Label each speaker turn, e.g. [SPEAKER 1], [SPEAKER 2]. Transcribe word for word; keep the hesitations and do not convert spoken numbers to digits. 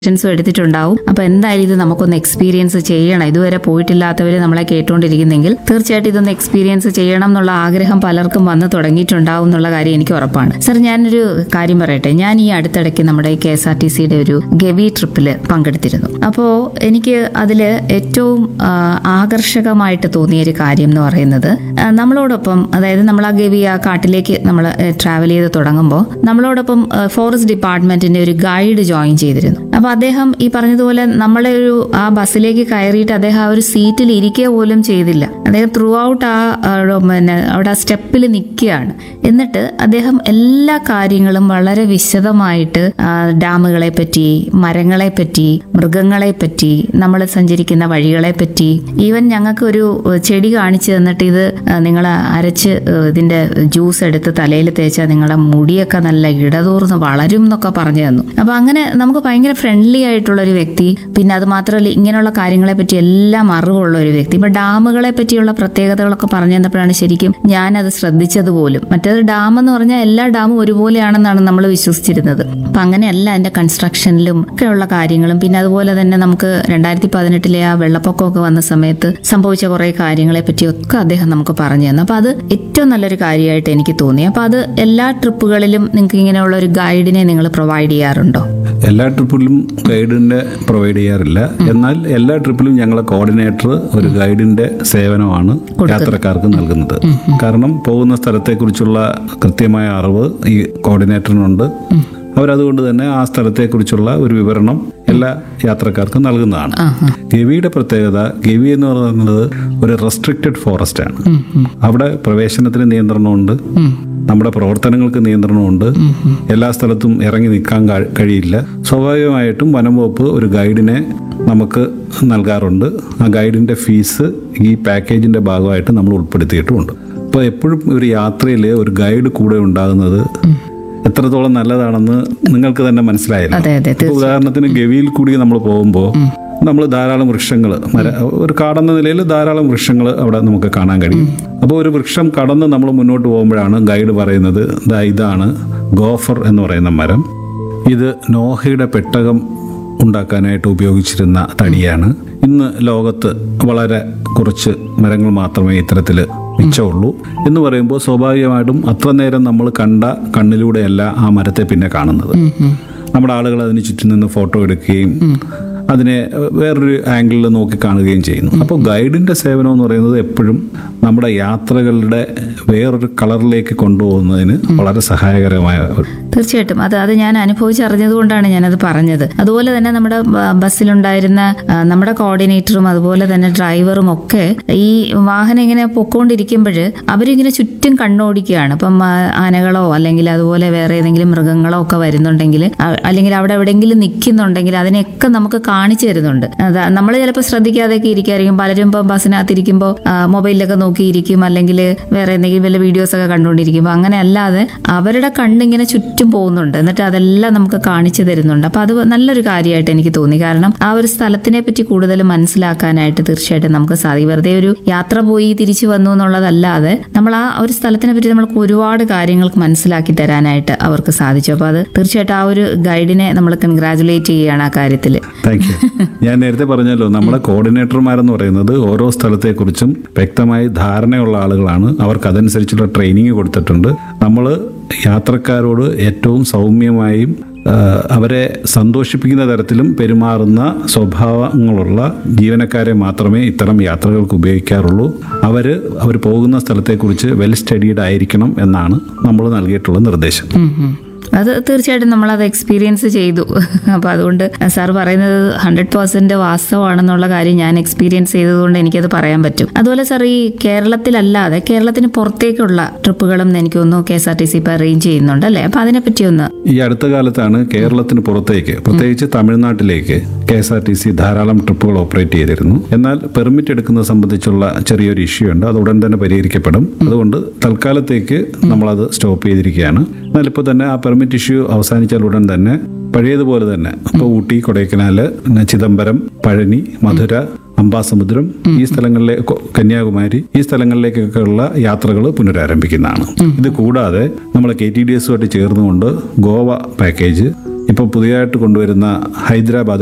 [SPEAKER 1] ൻസും എടുത്തിട്ടുണ്ടാവും. അപ്പൊ എന്തായാലും ഇത് നമുക്കൊന്ന് എക്സ്പീരിയൻസ് ചെയ്യണം. ഇതുവരെ പോയിട്ടില്ലാത്തവര് നമ്മളെ കേട്ടുകൊണ്ടിരിക്കുന്നെങ്കിൽ തീർച്ചയായിട്ടും ഇതൊന്ന് എക്സ്പീരിയൻസ് ചെയ്യണം എന്നുള്ള ആഗ്രഹം പലർക്കും വന്ന് തുടങ്ങിയിട്ടുണ്ടാവും എന്നുള്ള കാര്യം എനിക്ക് ഉറപ്പാണ്. സർ, ഞാനൊരു കാര്യം പറയട്ടെ. ഞാൻ ഈ അടുത്തിടയ്ക്ക് നമ്മുടെ കെ എസ് ആർ ടി സിയുടെ ഒരു ഗവി ട്രിപ്പില് പങ്കെടുത്തിരുന്നു. അപ്പോൾ എനിക്ക് അതില് ഏറ്റവും ആ, ആകർഷകമായിട്ട് തോന്നിയ ഒരു കാര്യം എന്ന് പറയുന്നത് ആ, നമ്മളോടൊപ്പം, അതായത് നമ്മൾ ആ ഗവി ആ കാട്ടിലേക്ക് നമ്മൾ ട്രാവൽ ചെയ്ത് തുടങ്ങുമ്പോൾ നമ്മളോടൊപ്പം ഫോറസ്റ്റ് ഡിപ്പാർട്ട്മെന്റിന്റെ ഒരു ഗൈഡ് ജോയിൻ ചെയ്തിരുന്നു. അപ്പൊ അദ്ദേഹം ഈ പറഞ്ഞതുപോലെ നമ്മളെ ഒരു ആ ബസ്സിലേക്ക് കയറിയിട്ട് അദ്ദേഹം ആ ഒരു സീറ്റിൽ ഇരിക്കുക പോലും ചെയ്തില്ല. അദ്ദേഹം ത്രൂ ഔട്ട് ആ ആ, പിന്നെ അവിടെ ആ സ്റ്റെപ്പിൽ നിൽക്കുകയാണ്. എന്നിട്ട് അദ്ദേഹം എല്ലാ കാര്യങ്ങളും വളരെ വിശദമായിട്ട് ആ, ഡാമുകളെ പറ്റി, മരങ്ങളെ പറ്റി, മൃഗങ്ങളെ പറ്റി, നമ്മൾ സഞ്ചരിക്കുന്ന വഴികളെ പറ്റി, ഈവൻ ഞങ്ങൾക്ക് ഒരു ചെടി കാണിച്ചു തന്നിട്ട് ഇത് നിങ്ങൾ അരച്ച് ഇതിന്റെ ജ്യൂസ് എടുത്ത് തലയിൽ തേച്ചാൽ നിങ്ങളുടെ മുടിയൊക്കെ നല്ല ഇടതൂർന്ന് വളരും എന്നൊക്കെ പറഞ്ഞു തന്നു. അപ്പൊ അങ്ങനെ നമുക്ക് ഭയങ്കര ഫ്രണ്ട്ലി ആയിട്ടുള്ള ഒരു വ്യക്തി. പിന്നെ അത് മാത്രമല്ല, ഇങ്ങനെയുള്ള കാര്യങ്ങളെ പറ്റി എല്ലാം അറിവുള്ള ഒരു വ്യക്തി. ഇപ്പൊ ഡാമുകളെ പറ്റിയുള്ള പ്രത്യേകതകളൊക്കെ പറഞ്ഞു തന്നപ്പോഴാണ് ശരിക്കും ഞാനത് ശ്രദ്ധിച്ചത് പോലും. മറ്റേത് ഡാം എന്ന് പറഞ്ഞാൽ എല്ലാ ഡാമും ഒരുപോലെയാണെന്നാണ് നമ്മൾ വിശ്വസിച്ചിരുന്നത്. അപ്പൊ അങ്ങനെയല്ല, അതിന്റെ കൺസ്ട്രക്ഷനിലും ഒക്കെയുള്ള കാര്യങ്ങളും, പിന്നെ അതുപോലെ തന്നെ നമുക്ക് രണ്ടായിരത്തി പതിനെട്ടിലെ ആ വെള്ളപ്പൊക്കമൊക്കെ വന്ന സമയത്ത് സംഭവിച്ച കുറെ കാര്യങ്ങളെ പറ്റിയൊക്കെ അദ്ദേഹം നമുക്ക് പറഞ്ഞു തന്നു. അപ്പൊ അത് ഏറ്റവും നല്ലൊരു കാര്യമായിട്ട് എനിക്ക് തോന്നി. അപ്പൊ അത് എല്ലാ ട്രിപ്പുകളിലും നിങ്ങൾക്ക് ഇങ്ങനെയുള്ള ഒരു ഗൈഡിനെ നിങ്ങൾ പ്രൊവൈഡ് ചെയ്യാറുണ്ടോ?
[SPEAKER 2] എല്ലാ ട്രിപ്പിലും ഗൈഡിന്റെ പ്രൊവൈഡ് ചെയ്യാറില്ല. എന്നാൽ എല്ലാ ട്രിപ്പിലും ഞങ്ങളെ കോർഡിനേറ്റർ ഒരു ഗൈഡിന്റെ സേവനമാണ് യാത്രക്കാർക്ക് നൽകുന്നത്. കാരണം പോകുന്ന സ്ഥലത്തെക്കുറിച്ചുള്ള കൃത്യമായ അറിവ് ഈ കോർഡിനേറ്ററിനുണ്ട്. അവരതുകൊണ്ട് തന്നെ ആ സ്ഥലത്തെക്കുറിച്ചുള്ള ഒരു വിവരണം എല്ലാ യാത്രക്കാർക്കും നൽകുന്നതാണ്. ഗവിയുടെ പ്രത്യേകത, ഗവി എന്ന് പറയുന്നത് ഒരു റെസ്ട്രിക്റ്റഡ് ഫോറസ്റ്റ് ആണ്. അവിടെ പ്രവേശനത്തിന് നിയന്ത്രണമുണ്ട്, നമ്മുടെ പ്രവർത്തനങ്ങൾക്ക് നിയന്ത്രണമുണ്ട്. എല്ലാ സ്ഥലത്തും ഇറങ്ങി നിൽക്കാൻ കഴിയില്ല. സ്വാഭാവികമായിട്ടും വനം വകുപ്പ് ഒരു ഗൈഡിനെ നമുക്ക് നൽകാറുണ്ട്. ആ ഗൈഡിന്റെ ഫീസ് ഈ പാക്കേജിന്റെ ഭാഗമായിട്ട് നമ്മൾ ഉൾപ്പെടുത്തിയിട്ടുമുണ്ട്. അപ്പോൾ എപ്പോഴും ഒരു യാത്രയിൽ ഒരു ഗൈഡ് കൂടെ ഉണ്ടാകുന്നത് എത്രത്തോളം നല്ലതാണെന്ന് നിങ്ങൾക്ക് തന്നെ മനസ്സിലായില്ല. ഉദാഹരണത്തിന് ഗവിയിൽ കൂടി നമ്മൾ പോകുമ്പോൾ നമ്മൾ ധാരാളം വൃക്ഷങ്ങൾ, മര ഒരു കാടെന്ന നിലയിൽ ധാരാളം വൃക്ഷങ്ങൾ അവിടെ നമുക്ക് കാണാൻ കഴിയും. അപ്പോൾ ഒരു വൃക്ഷം കടന്ന് നമ്മൾ മുന്നോട്ട് പോകുമ്പോഴാണ് ഗൈഡ് പറയുന്നത്, ദാ ഇതാണ് ഗോഫർ എന്ന് പറയുന്ന മരം, ഇത് നോഹയുടെ പെട്ടകം ഉണ്ടാക്കാനായിട്ട് ഉപയോഗിച്ചിരുന്ന തടിയാണ്. ഇന്ന് ലോകത്ത് വളരെ കുറച്ച് മരങ്ങൾ മാത്രമേ ഇത്തരത്തിൽ മിച്ചമുള്ളൂ എന്ന് പറയുമ്പോൾ സ്വാഭാവികമായിട്ടും അത്ര നേരം നമ്മൾ കണ്ട കണ്ണിലൂടെയല്ല ആ മരത്തെ പിന്നെ കാണുന്നത്. നമ്മുടെ ആളുകൾ അതിന് ചുറ്റും നിന്ന് ഫോട്ടോ എടുക്കുകയും അതിനെ വേറൊരു ആംഗിളിൽ നോക്കി കാണുകയും ചെയ്യുന്നു. അപ്പോൾ ഗൈഡിന്റെ സേവനം എന്ന് പറയുന്നത് എപ്പോഴും നമ്മുടെ യാത്രകളുടെ വേറൊരു കളറിലേക്ക് കൊണ്ടുപോകുന്നതിന് വളരെ സഹായകരമായ.
[SPEAKER 1] തീർച്ചയായിട്ടും അത് അത് ഞാൻ അനുഭവിച്ചറിഞ്ഞതുകൊണ്ടാണ് ഞാനത് പറഞ്ഞത്. അതുപോലെ തന്നെ നമ്മുടെ ബസ്സിലുണ്ടായിരുന്ന നമ്മുടെ കോർഡിനേറ്ററും അതുപോലെ തന്നെ ഡ്രൈവറും ഒക്കെ ഈ വാഹനം ഇങ്ങനെ പൊക്കോണ്ടിരിക്കുമ്പോൾ അവരിങ്ങനെ ചുറ്റും കണ്ണോടിക്കുകയാണ്. ഇപ്പം ആനകളോ അല്ലെങ്കിൽ അതുപോലെ വേറെ ഏതെങ്കിലും മൃഗങ്ങളോ ഒക്കെ വരുന്നുണ്ടെങ്കിൽ, അല്ലെങ്കിൽ അവിടെ എവിടെയെങ്കിലും നിൽക്കുന്നുണ്ടെങ്കിൽ അതിനെയൊക്കെ നമുക്ക് കാണിച്ചു തരുന്നുണ്ട്. അതാ നമ്മൾ ചിലപ്പോൾ ശ്രദ്ധിക്കാതെയൊക്കെ ഇരിക്കായിരിക്കും. പലരും ഇപ്പം ബസ്സിനകത്തിരിക്കുമ്പോൾ മൊബൈലിലൊക്കെ നോക്കിയിരിക്കും, അല്ലെങ്കിൽ വേറെ എന്തെങ്കിലും വല്ല വീഡിയോസ് ഒക്കെ കണ്ടുകൊണ്ടിരിക്കുമ്പോൾ. അങ്ങനെ അല്ലാതെ അവരുടെ കണ്ണിങ്ങനെ ചുറ്റും പോകുന്നുണ്ട്, എന്നിട്ട് അതെല്ലാം നമുക്ക് കാണിച്ചു തരുന്നുണ്ട്. അപ്പൊ അത് നല്ലൊരു കാര്യമായിട്ട് എനിക്ക് തോന്നി. കാരണം ആ ഒരു സ്ഥലത്തിനെ പറ്റി കൂടുതൽ മനസ്സിലാക്കാനായിട്ട് തീർച്ചയായിട്ടും നമുക്ക് സാധിക്കും. വെറുതെ ഒരു യാത്ര പോയി തിരിച്ചു വന്നു എന്നുള്ളതല്ലാതെ നമ്മൾ ആ ഒരു സ്ഥലത്തിനെ പറ്റി നമ്മൾക്ക് ഒരുപാട് കാര്യങ്ങൾക്ക് മനസ്സിലാക്കി തരാനായിട്ട് അവർക്ക് സാധിച്ചു. അപ്പൊ അത് തീർച്ചയായിട്ടും ആ ഒരു ഗൈഡിനെ നമ്മൾ കൺഗ്രാജുലേറ്റ് ചെയ്യുകയാണ് ആ കാര്യത്തിൽ.
[SPEAKER 2] Thank you. ഞാൻ നേരത്തെ പറഞ്ഞല്ലോ, നമ്മുടെ കോർഡിനേറ്റർമാരെന്ന് പറയുന്നത് ഓരോ സ്ഥലത്തെക്കുറിച്ചും വ്യക്തമായി ധാരണയുള്ള ആളുകളാണ്. അവർക്ക് അതനുസരിച്ചുള്ള ട്രെയിനിങ് കൊടുത്തിട്ടുണ്ട്. നമ്മൾ യാത്രക്കാരോട് ഏറ്റവും സൗമ്യമായും അവരെ സന്തോഷിപ്പിക്കുന്ന തരത്തിലും പെരുമാറുന്ന സ്വഭാവങ്ങളുള്ള ജീവനക്കാരെ മാത്രമേ ഇത്തരം യാത്രകൾക്ക് ഉപയോഗിക്കാറുള്ളൂ. അവർ അവർ പോകുന്ന സ്ഥലത്തെക്കുറിച്ച് വെൽ സ്റ്റഡീഡ് ആയിരിക്കണം എന്നാണ് നമ്മൾ നൽകിയിട്ടുള്ള നിർദ്ദേശം.
[SPEAKER 1] അത് തീർച്ചയായിട്ടും നമ്മളത് എക്സ്പീരിയൻസ് ചെയ്തു. അപ്പൊ അതുകൊണ്ട് സാർ പറയുന്നത് ഹൺഡ്രഡ് പെർസെന്റ് വാസ്തവമാണെന്നുള്ള കാര്യം ഞാൻ എക്സ്പീരിയൻസ് ചെയ്തതുകൊണ്ട് എനിക്കത് പറയാൻ പറ്റും. അതുപോലെ സാർ, ഈ കേരളത്തിലല്ലാതെ കേരളത്തിന് പുറത്തേക്കുള്ള ട്രിപ്പുകളും എനിക്ക് തോന്നുന്നു K S R T C ഇപ്പൊ അറേഞ്ച് ചെയ്യുന്നുണ്ട് അല്ലേ? അപ്പൊ അതിനെപ്പറ്റി ഒന്ന്.
[SPEAKER 2] ഈ അടുത്ത കാലത്താണ് കേരളത്തിന് പുറത്തേക്ക്, പ്രത്യേകിച്ച് തമിഴ്നാട്ടിലേക്ക് K S R T C ധാരാളം ട്രിപ്പുകൾ ഓപ്പറേറ്റ് ചെയ്തിരുന്നു. എന്നാൽ പെർമിറ്റ് എടുക്കുന്നത് സംബന്ധിച്ചുള്ള ചെറിയൊരു ഇഷ്യൂ ഉണ്ട്. അത് ഉടൻ തന്നെ പരിഹരിക്കപ്പെടും. അതുകൊണ്ട് തൽക്കാലത്തേക്ക് നമ്മളത് സ്റ്റോപ്പ് ചെയ്തിരിക്കുകയാണ്. എന്നാൽ ഇപ്പോൾ തന്നെ ആ പെർമിറ്റ് ഇഷ്യൂ അവസാനിച്ചാൽ ഉടൻ തന്നെ പഴയതുപോലെ തന്നെ ഇപ്പോൾ ഊട്ടി, കൊടൈക്കനാല്, ചിദംബരം, പഴനി, മധുര, അംബാസമുദ്രം, ഈ സ്ഥലങ്ങളിലെ കന്യാകുമാരി, ഈ സ്ഥലങ്ങളിലേക്കൊക്കെയുള്ള യാത്രകൾ പുനരാരംഭിക്കുന്നതാണ്. ഇത് കൂടാതെ നമ്മൾ കെ ടി ഡി എസുമായിട്ട് ചേർന്നുകൊണ്ട് ഗോവ പാക്കേജ്, ഇപ്പോൾ പുതിയതായിട്ട് കൊണ്ടുവരുന്ന ഹൈദരാബാദ്